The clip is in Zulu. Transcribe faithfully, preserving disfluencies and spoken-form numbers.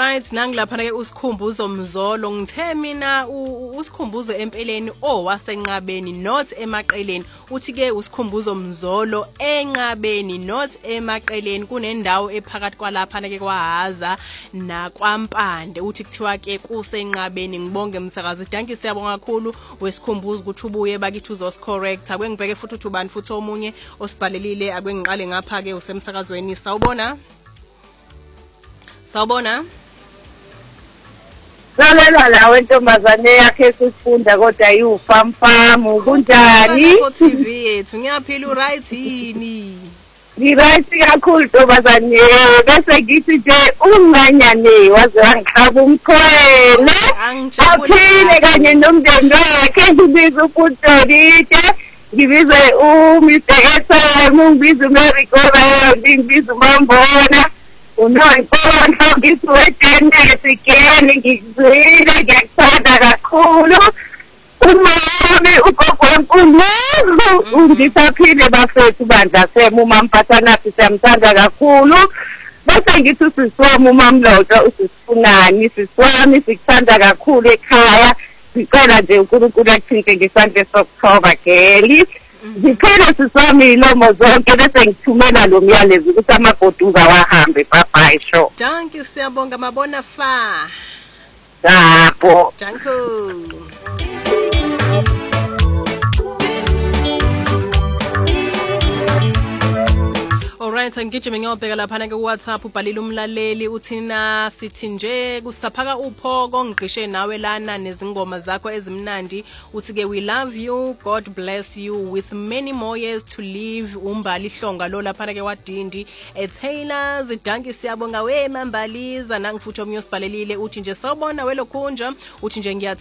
Alright, nangilapha ke usikhumbuzo Mzolo ngithe mina usikhumbuzo empeleni owasenqabeni not emaqeleni. Uthi ke usikhumbuzo Mzolo enqabeni not emaqeleni kunendawo ephakathi kwalapha ke kwahaza nakwampande. Uthi kuthiwa ke kusenqabeni. Ngibonge msakazi Danki siyabonga kakhulu wesikhumbuzo ukuthi ubuye bakithi uzos correct. Akwengibheke futhi uthi ubani futhi omunye osibhalelile akwengiqale ngapha ke usemsakazweni. Sawubona? Sawubona? Salela lawe ntombazane yakhe sifunda kodwa ayufamfamu kunjani? Ko T V yethu ngiyaphila u right yini? Ni right kakhulu ntombazane bese ngithi nje unganyane waze wangikhaba umkhwele. Aphile kanye nomndeni wakhe ngibiza uPutorite. Ngibize u Mister Esem, ngibize uMary Gore, ngibize uMambona. Unoyibona ngisuwetene sigene ngizwile ngiyakuthanda kakhulu umami ugogo wenkulu ungisaphile bafethu bandla sema umamphathanathi siyamthanda kakhulu bese ngithi sisiwami umamloto usisifunani sisiwami sikuthanda kakhulu ekhaya sicela nje uNkulunkulu akuthinte ngesandla sokuthoba geli Ziphele sisami ilomo zonke bese ngithumela lo myalezo ukuthi amagoduka wahambe bye show. Danki siyabonga mabona fa. Yabo. Danku. Alright, ngijime ngiyobheka lapha ke WhatsApp ubhalile umlaleli uthina sithi nje kusaphaka uphoko ngqishe nawe lana nezingoma zakho ezimnandi uthi ke we love you, God bless you with many more years to live. Umbali Hlonga lo lapha ke wadindi eTaylor Zidanki siyabonga we mambaliza nangifuthi omnye osibhalelile uthi nje sawubona welokhunja uthi nje ngiya